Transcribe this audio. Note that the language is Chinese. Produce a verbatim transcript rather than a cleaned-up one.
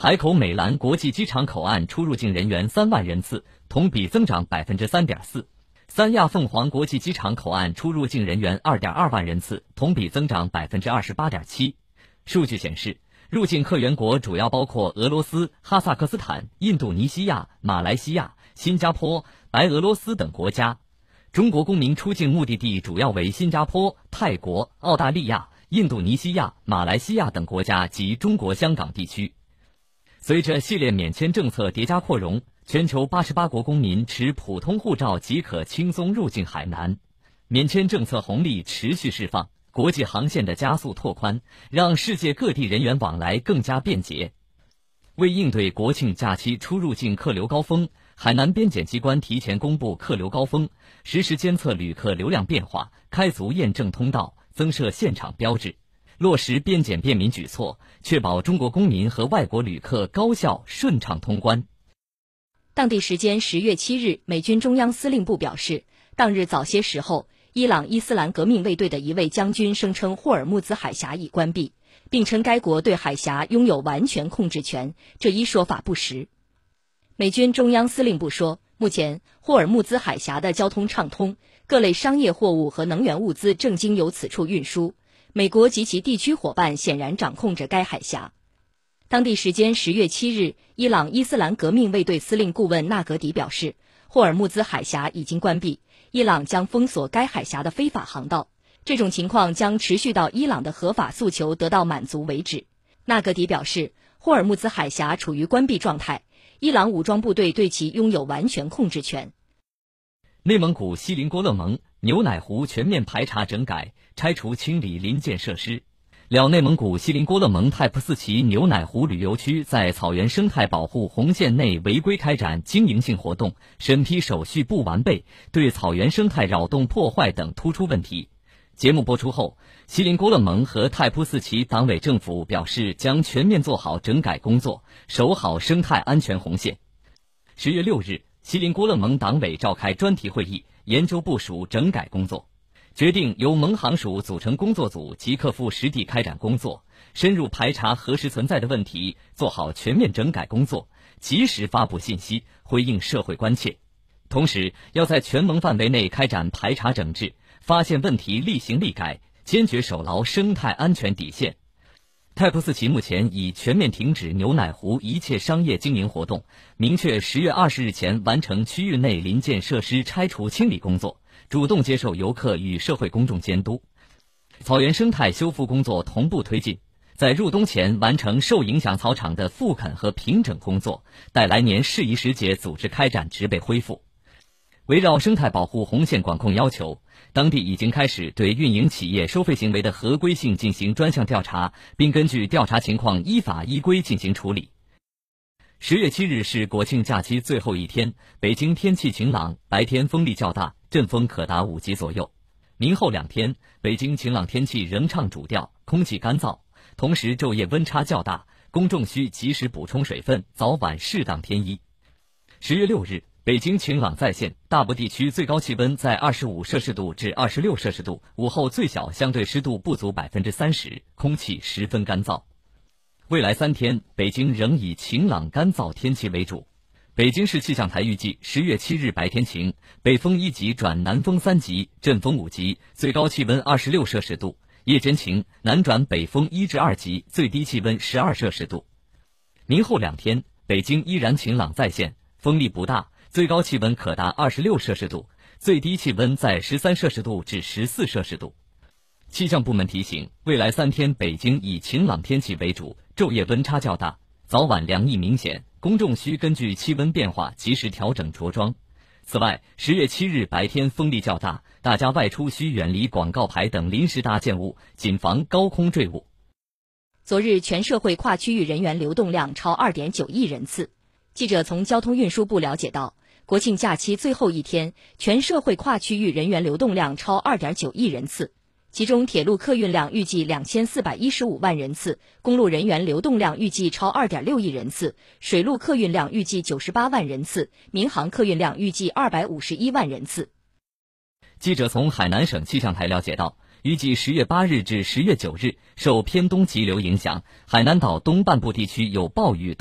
海口美兰国际机场口岸出入境人员三万人次，同比增长 百分之三点四。三亚凤凰国际机场口岸出入境人员 二点二万人次，同比增长 百分之二十八点七。数据显示，入境客源国主要包括俄罗斯、哈萨克斯坦、印度尼西亚、马来西亚、新加坡、白俄罗斯等国家。中国公民出境目的地主要为新加坡、泰国、澳大利亚、印度尼西亚、马来西亚等国家及中国香港地区。随着系列免签政策叠加扩容，全球八十八国公民持普通护照即可轻松入境海南。免签政策红利持续释放，国际航线的加速拓宽，让世界各地人员往来更加便捷。为应对国庆假期出入境客流高峰，海南边检机关提前公布客流高峰，实时监测旅客流量变化，开足验证通道，增设现场标志，落实边检便民举措，确保中国公民和外国旅客高效顺畅通关。 当地时间十月七日，美军中央司令部表示，当日早些时候，伊朗伊斯兰革命卫队的一位将军声称霍尔木兹海峡已关闭，并称该国对海峡拥有完全控制权，这一说法不实。美军中央司令部说，目前霍尔木兹海峡的交通畅通，各类商业货物和能源物资正经由此处运输，美国及其地区伙伴显然掌控着该海峡。当地时间十月七日，伊朗伊斯兰革命卫队司令顾问纳格迪表示，霍尔木兹海峡已经关闭，伊朗将封锁该海峡的非法航道，这种情况将持续到伊朗的合法诉求得到满足为止。纳格迪表示，霍尔木兹海峡处于关闭状态，伊朗武装部队对其拥有完全控制权。 内蒙古锡林郭勒盟牛奶湖全面排查整改，拆除清理临建设施。辽内蒙古锡林郭勒盟太仆寺旗牛奶湖旅游区在草原生态保护红线内违规开展经营性活动，审批手续不完备，对草原生态扰动破坏等突出问题。节目播出后，锡林郭勒盟和太仆寺旗党委政府表示将全面做好整改工作，守好生态安全红线。十月六日，锡林郭勒盟党委召开专题会议，研究部署整改工作，决定由盟行署组成工作组，即刻赴实地开展工作，深入排查核实存在的问题，做好全面整改工作，及时发布信息，回应社会关切。同时，要在全盟范围内开展排查整治，发现问题立行立改，坚决守牢生态安全底线。太仆寺旗目前已全面停止牛奶湖一切商业经营活动，明确十月二十日前完成区域内临建设施拆除清理工作，主动接受游客与社会公众监督。草原生态修复工作同步推进，在入冬前完成受影响草场的复垦和平整工作，待来年适宜时节组织开展植被恢复。围绕生态保护红线管控要求，当地已经开始对运营企业收费行为的合规性进行专项调查，并根据调查情况依法依规进行处理。十月七日是国庆假期最后一天，北京天气晴朗，白天风力较大，阵风可达五级左右。明后两天，北京晴朗天气仍唱主调，空气干燥，同时昼夜温差较大，公众需及时补充水分，早晚适当添衣。十月六日，北京晴朗再现，大部地区最高气温在二十五摄氏度至二十六摄氏度，午后最小相对湿度不足 百分之三十， 空气十分干燥。未来三天，北京仍以晴朗干燥天气为主。北京市气象台预计，十月七日白天晴，北风一级转南风三级，阵风五级，最高气温二十六摄氏度；夜间晴，南转北风一至二级，最低气温十二摄氏度。明后两天，北京依然晴朗再现，风力不大，最高气温可达二十六摄氏度，最低气温在十三摄氏度至十四摄氏度。气象部门提醒，未来三天北京以晴朗天气为主，昼夜温差较大，早晚凉意明显，公众需根据气温变化及时调整着装。此外，十月七日白天风力较大，大家外出需远离广告牌等临时搭建物，谨防高空坠物。 昨日全社会跨区域人员流动量超 二点九亿人次。记者从交通运输部了解到，国庆假期最后一天，全社会跨区域人员流动量超 二点九亿人次，其中铁路客运量预计两千四百一十五万人次，公路人员流动量预计超 二点六亿人次，水路客运量预计九十八万人次，民航客运量预计二百五十一万人次。 记者从海南省气象台了解到，预计十月八日至十月九日，受偏东急流影响，海南岛东半部地区有暴雨